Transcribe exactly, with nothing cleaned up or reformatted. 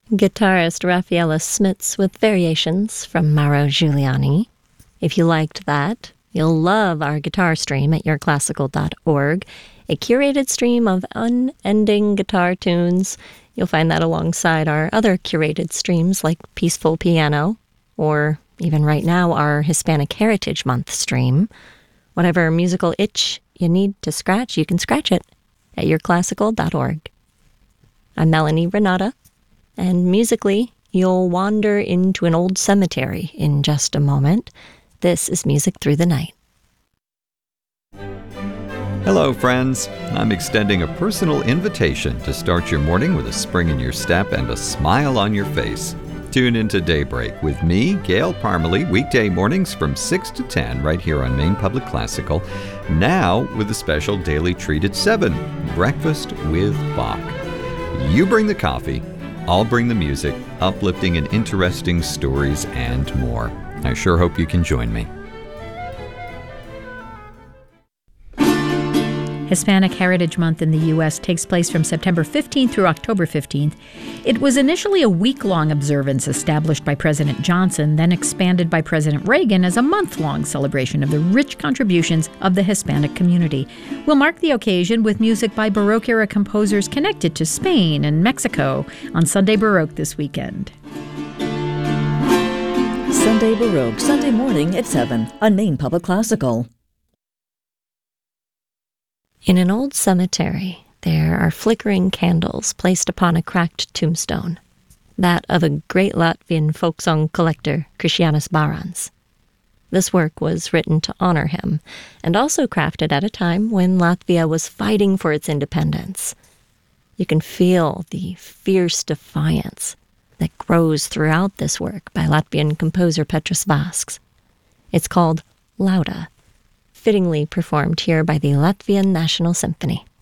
Guitarist Raffaella Smits with variations from Mauro Giuliani. If you liked that, you'll love our guitar stream at your classical dot org, a curated stream of unending guitar tunes. You'll find that alongside our other curated streams like Peaceful Piano, or even right now our Hispanic Heritage Month stream. Whatever musical itch you need to scratch, you can scratch it at your classical dot org. I'm Melanie Renata, and musically, you'll wander into an old cemetery in just a moment. This is Music Through the Night. Hello, friends. I'm extending a personal invitation to start your morning with a spring in your step and a smile on your face. Tune into Daybreak with me, Gail Parmalee, weekday mornings from six to ten right here on Maine Public Classical. Now with a special daily treat at seven, Breakfast with Bach. You bring the coffee, I'll bring the music, uplifting and interesting stories and more. I sure hope you can join me. Hispanic Heritage Month in the U S takes place from September fifteenth through October fifteenth. It was initially a week-long observance established by President Johnson, then expanded by President Reagan as a month-long celebration of the rich contributions of the Hispanic community. We'll mark the occasion with music by Baroque-era composers connected to Spain and Mexico on Sunday Baroque this weekend. Sunday Baroque, Sunday morning at seven on Maine Public Classical. In an old cemetery, there are flickering candles placed upon a cracked tombstone, that of a great Latvian folk song collector, Krišjānis Bārāns. This work was written to honor him, and also crafted at a time when Latvia was fighting for its independence. You can feel the fierce defiance that grows throughout this work by Latvian composer Petras Vasks. It's called Lauda, fittingly performed here by the Latvian National Symphony.